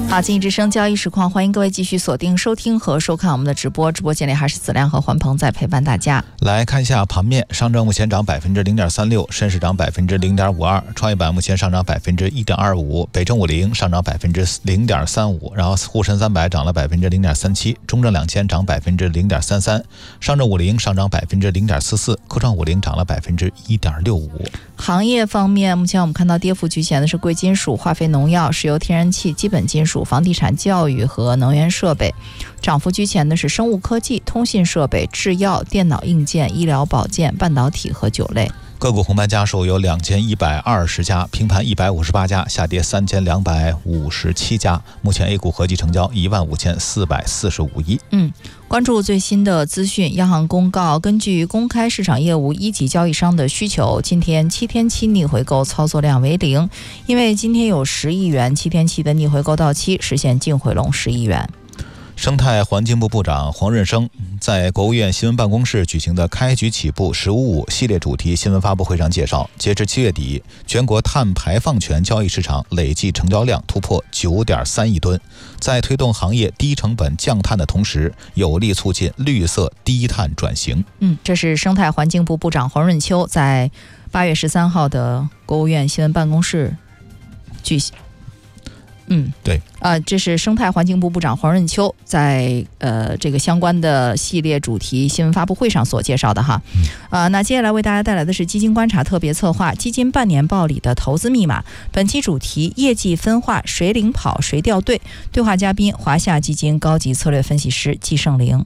好，经济之声交易实况，欢迎各位继续锁定收听和收看我们的直播。直播间里还是子亮和环鹏在陪伴大家。 来看一下盘面，上证目前涨 0.36%， 深市涨 0.52%， 创业板目前上涨 1.25%， 北证50上涨 0.35%， 然后沪深300涨了 0.37%， 中证2000涨 0.33%， 上证50上涨 0.44%， 科创50涨了 1.65%。 行业方面，目前我们看到跌幅居前的是贵金属、化肥、农药、石油、天然气、基本金属、房地产、教育和能源设备；涨幅居前的是生物科技、通信设备、制药、电脑硬件、医疗保健、半导体和酒类。 个股红盘家数有2120家，平盘158家，下跌3257家。目前 A 股合计成交15445亿。 关注最新的资讯。央行公告，根据公开市场业务一级交易商的需求，今天7天期逆回购操作量为0，因为今天有10亿元7天期的逆回购到期，实现净回笼10亿元。 生态环境部部长黄润生在国务院新闻办公室举行的开局起步“15+5”系列主题新闻发布会上介绍，截至7月底，全国碳排放权交易市场累计成交量突破9.3亿吨，在推动行业低成本降碳的同时，有力促进绿色低碳转型。 这是生态环境部部长黄润秋在8月13号的国务院新闻办公室举行。 对， 这是生态环境部部长黄润秋在这个相关的系列主题新闻发布会上所介绍的哈。那接下来为大家带来的是基金观察特别策划《基金半年报》里的投资密码。本期主题：业绩分化，谁领跑，谁掉队？对话嘉宾：华夏基金高级策略分析师季胜玲。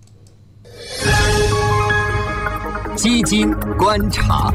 基金观察。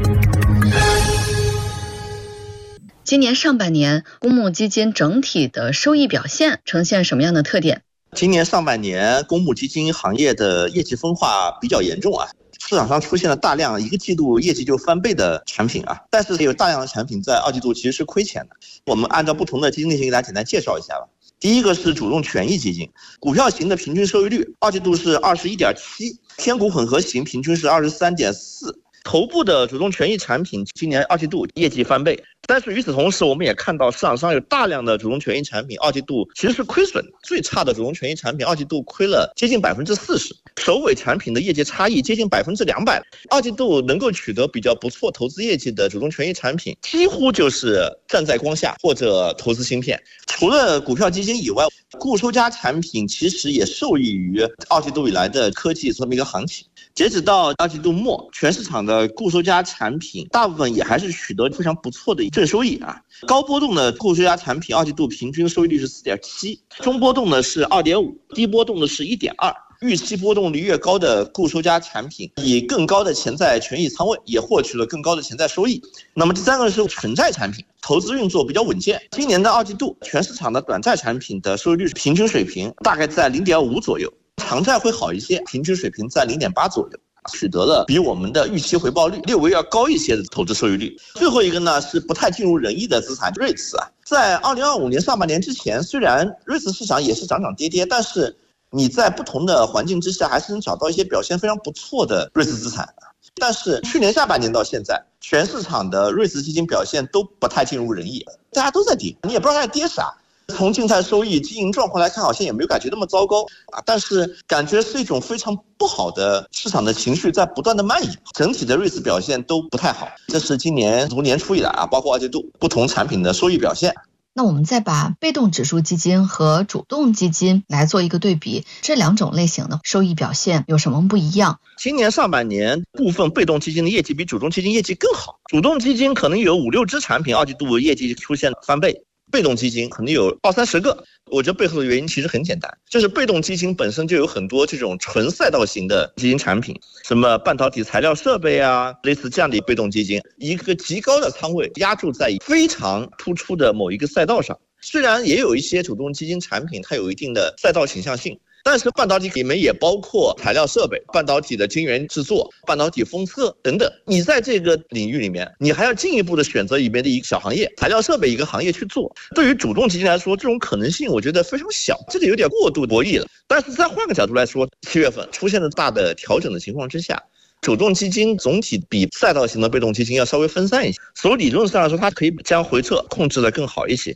今年上半年，公募基金整体的收益表现呈现什么样的特点？ 今年上半年，公募基金行业的业绩分化比较严重啊，市场上出现了大量一个季度业绩就翻倍的产品啊，但是也有大量的产品在二季度其实是亏钱的。我们按照不同的基金类型给大家简单介绍一下吧。第一个是主动权益基金，股票型的平均收益率二季度是21.7%，天股混合型平均是23.4%。头部的主动权益产品今年二季度业绩翻倍，但是与此同时，我们也看到市场上有大量的主动权益产品二季度其实是亏损的，最差的主动权益产品二季度亏了接近40%，首尾产品的业绩差异接近200%。二季度能够取得比较不错投资业绩的主动权益产品，几乎就是站在光下或者投资芯片。除了股票基金以外，固收加产品其实也受益于二季度以来的科技这么一个行情。截止到二季度末，全市场的固收加产品大部分也还是取得非常不错的正收益啊。高波动的固收加产品二季度平均收益率是4.7%，中波动的是2.5%，低波动的是1.2%。预期波动率越高的固收加产品，以更高的潜在权益仓位也获取了更高的潜在收益。那么第三个是纯债产品，投资运作比较稳健。今年的二季度，全市场的短债产品的收益率平均水平大概在0.5左右，长债会好一些，平均水平在0.8左右，取得了比我们的预期回报率略微要高一些的投资收益率。最后一个呢是不太尽如人意的资产，瑞慈啊，在2025年上半年之前，虽然瑞慈市场也是涨涨跌跌，但是你在不同的环境之下还是能找到一些表现非常不错的瑞慈资产。但是去年下半年到现在，全市场的瑞慈基金表现都不太尽如人意，大家都在跌，你也不知道它在跌啥。从净态收益、经营状况来看，好像也没有感觉那么糟糕啊，但是感觉是一种非常不好的市场的情绪在不断的蔓延，整体的瑞慈表现都不太好。这是今年从年初以来啊，包括二季度不同产品的收益表现。 那我们再把被动指数基金和主动基金来做一个对比，这两种类型的收益表现有什么不一样？ 今年上半年部分被动基金的业绩比主动基金业绩更好，主动基金可能有5-6只产品二季度业绩出现翻倍，被动基金可能有20-30个。我觉得背后的原因其实很简单，就是被动基金本身就有很多这种纯赛道型的基金产品，什么半导体材料设备啊，类似这样的被动基金，一个极高的仓位压注在非常突出的某一个赛道上。虽然也有一些主动基金产品它有一定的赛道倾向性，但是半导体里面也包括材料设备、半导体的晶圆制作、半导体封测等等。你在这个领域里面，你还要进一步的选择里面的一个小行业，材料设备一个行业去做。对于主动基金来说，这种可能性我觉得非常小，这个有点过度博弈了。但是再换个角度来说，7月份出现了大的调整的情况之下，主动基金总体比赛道型的被动基金要稍微分散一些，所以理论上来说，它可以将回撤控制得更好一些。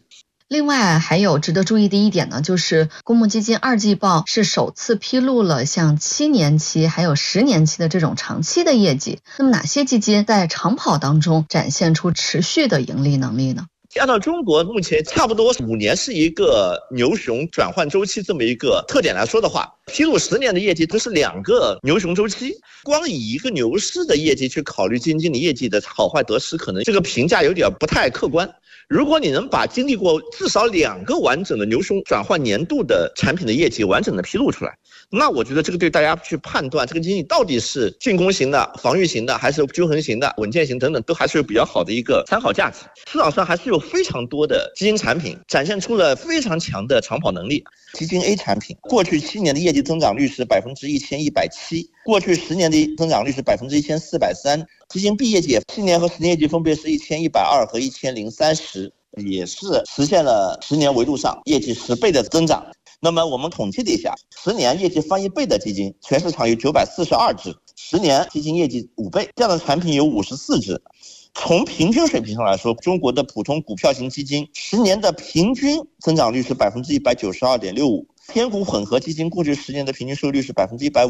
另外还有值得注意的一点呢，就是公募基金二季报是首次披露了像7年期还有10年期的这种长期的业绩。那么哪些基金在长跑当中展现出持续的盈利能力呢？ 按照中国目前差不多5年是一个牛熊转换周期这么一个特点来说的话，披露10年的业绩这是2个牛熊周期。光以一个牛市的业绩去考虑基金经理业绩的好坏得失，可能这个评价有点不太客观。如果你能把经历过至少2个完整的牛熊转换年度的产品的业绩完整的披露出来，那我觉得这个对大家去判断这个基金到底是进攻型的、防御型的，还是均衡型的、稳健型等等，都还是有比较好的一个参考价值。市场上还是有非常多的基金产品展现出了非常强的长跑能力。基金 A 产品过去7年的业绩增长率是1107%，过去10年的增长率是1430%。基金 B 业绩7年和10年业绩分别是1120和1030，也是实现了10年维度上业绩10倍的增长。那么我们统计了一下，10年业绩翻1倍的基金，全市场有942只，10年基金业绩5倍，这样的产品有54只。从平均水平上来说，中国的普通股票型基金10年的平均增长率是192.65%，偏股混合基金过去10年的平均收益率是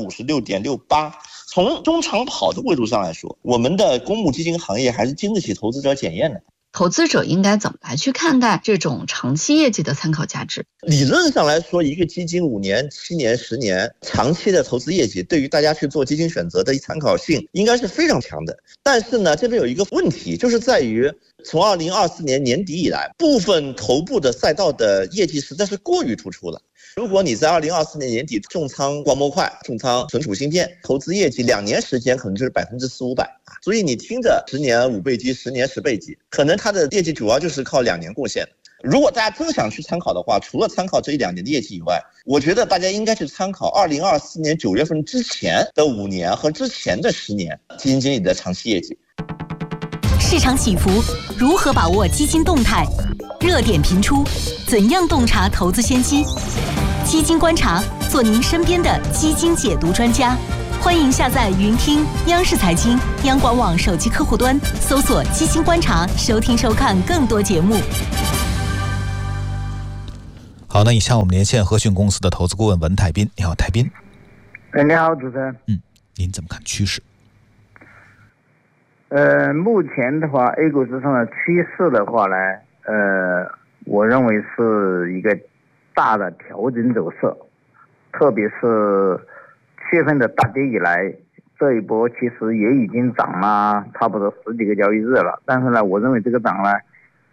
156.68%。从中长跑的维度上来说，我们的公募基金行业还是经得起投资者检验的。 投资者应该怎么来去看待这种长期业绩的参考价值？ 理论上来说，一个基金5年、7年、10年长期的投资业绩，对于大家去做基金选择的参考性应该是非常强的。但是呢，这边有一个问题，就是在于从2024年年底以来，部分头部的赛道的业绩实在是过于突出了。如果你在2024年年底重仓光模块、重仓存储芯片，投资业绩2年时间可能就是400%-500%。所以你听着10年5倍基、10年10倍基，可能它的业绩主要就是靠2年贡献的。如果大家真想去参考的话，除了参考这1-2年的业绩以外，我觉得大家应该去参考2024年9月份之前的5年和之前的10年基金经理的长期业绩。 市场起伏，如何把握基金动态？热点频出，怎样洞察投资先机？基金观察，做您身边的基金解读专家。欢迎下载云听央视财经、央广网手机客户端，搜索基金观察，收听收看更多节目。 好，那以下我们连线和讯公司的投资顾问文泰斌。你好，泰斌。 你好，主持人。 您怎么看趋势？ 目前的话 ，A 股市场的趋势的话呢，我认为是一个大的调整走势，特别是7月份的大跌以来，这一波其实也已经涨了差不多10几个交易日了。但是呢，我认为这个涨呢，